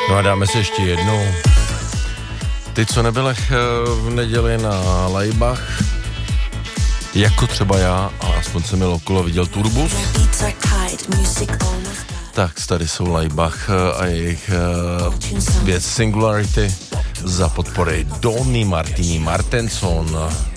No a dáme si ještě jednou. Ty, co nebyli v neděli na Laibach, jako třeba já, a aspoň jsem měl okolo viděl Turbus, tak tady jsou Laibach a jejich věc Singularity za podpory Donny Martini Martenson.